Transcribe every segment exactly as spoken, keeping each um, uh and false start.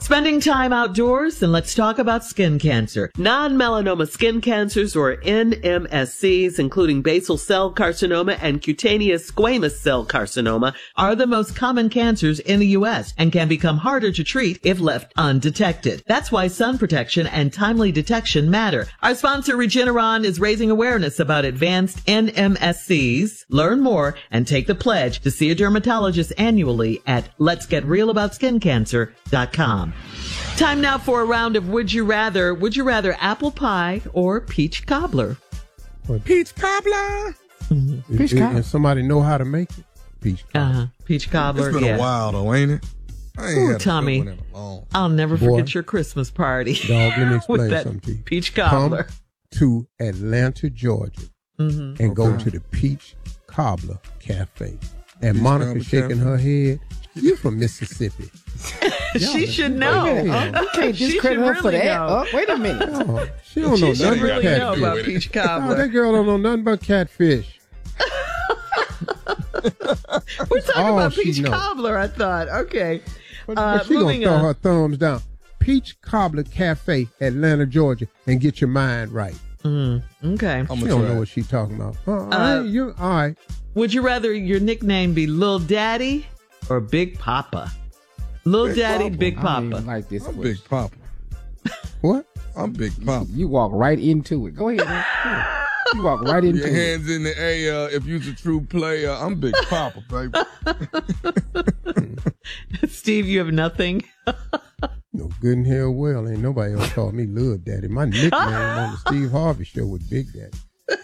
Spending time outdoors? Then let's talk about skin cancer. Non-melanoma skin cancers, or N M S Cs, including basal cell carcinoma and cutaneous squamous cell carcinoma, are the most common cancers in the U S and can become harder to treat if left undetected. That's why sun protection and timely detection matter. Our sponsor, Regeneron, is raising awareness about advanced N M S Cs. Learn more and take the pledge to see a dermatologist annually at lets get real about skin cancer dot com. Time now for a round of Would You Rather. Would you rather apple pie or peach cobbler? Peach cobbler. Mm-hmm. Peach cobbler. And somebody know how to make it? Peach cobbler. Uh-huh. Peach cobbler, It's been yeah. a while, though, ain't it? I ain't Ooh, had Tommy, a good one in a long time. I'll never Boy. forget your Christmas party. Dog, let me explain with that something to you. peach cobbler. Come to Atlanta, Georgia, Mm-hmm. and go Okay. to the Peach Cobbler Cafe. And Peach Monica Cobbler shaking Cafe. her head. You from Mississippi. She should know. Yeah. You can't She discredit her should for really that. know. Oh, wait a minute. Oh, she don't know She should nothing about really know catfish. about peach No, cobbler. that girl don't know nothing about catfish. We're talking all about she peach know. cobbler, I thought. Okay. But, Uh, but she gonna moving throw on. her thumbs down. Peach Cobbler Cafe, Atlanta, Georgia, and get your mind right. Mm, okay. I'm She gonna don't try know it. what she talking about. Uh, all Uh, right, you all right? Would you rather your nickname be Lil Daddy or Big Papa? Lil Big Daddy, Papa. Big I don't even Papa. like this I'm question. Big Papa. What? I'm Big Papa. You walk right into it. Go ahead, man. You walk right into Your it. hands in the air if you's a true player. I'm Big Papa, baby. Steve, you have nothing. No, good and hell well. Ain't nobody else called me Lil Daddy. My nickname on the Steve Harvey Show was Big Daddy.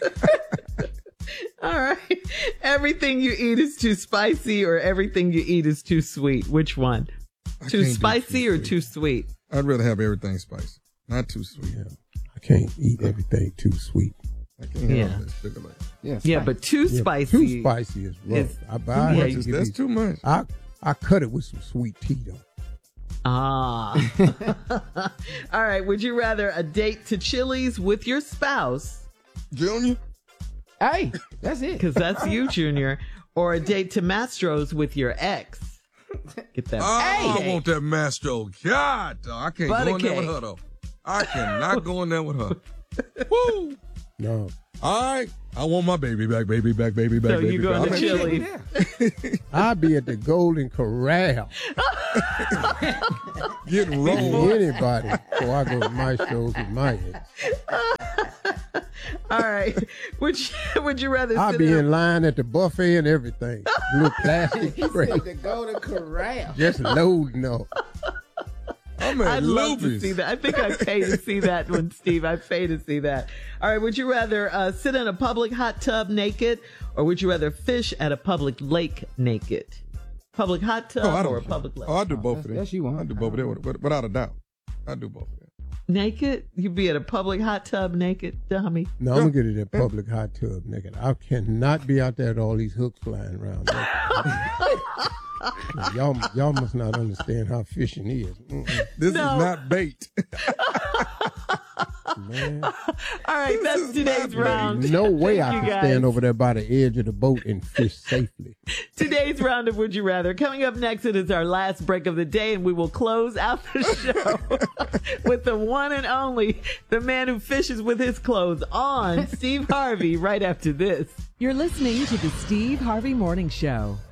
All right. Everything you eat is too spicy or everything you eat is too sweet. Which one? I Too can't do spicy too or sweet. too sweet? I'd rather have everything spicy, not too sweet. Yeah, I can't eat everything too sweet. I can't Yeah. have that sugar like that. Yes, Yeah, right. but too Yeah, spicy. Too spicy is rough. is- I, I, Yeah, I, you- That's, that's too much. I, I cut it with some sweet tea though. Ah. All right. Would you rather a date to Chili's with your spouse, Junior? Hey, that's it. because that's you, Junior, or a date to Mastro's with your ex? Get that. Oh, Hey. I want that Mastro. God, dog. I can't Butter go in there with cake. her, though. I cannot go in there with her. Woo! No, All right. I want my baby back, baby back, baby back, So baby you back. going to I'm Chili's? in- I'll be at the Golden Corral. Getting with rolled. anybody before I go to my shows with my ex. All right. Would you, would you rather I'll sit be in a- in line at the buffet and everything. Little plastic tray, The Golden Corral. just loading up. I'm at I'd love to Luby's. see that. I think I'd pay to see that one, Steve. I'd pay to see that. All right. Would you rather uh, sit in a public hot tub naked, or would you rather fish at a public lake naked? Public hot tub Oh, I or a don't. public lake? Oh, I do both of That's- them. that's you want. I do both of them, with- without a doubt. I do both of them. Naked? You'd be at a public hot tub naked, dummy. No, I'm gonna get it at public hot tub naked. I cannot be out there with all these hooks flying around. y'all, y'all must not understand how fishing is. Mm-mm, This No. is not bait. man. All right, that's is today's not round. No way I Thank can you, guys. stand over there by the edge of the boat and fish safely. Today's round of Would You Rather. Coming up next, it is our last break of the day, and we will close out the show with the one and only, the man who fishes with his clothes on, Steve Harvey, right after this. You're listening to the Steve Harvey Morning Show.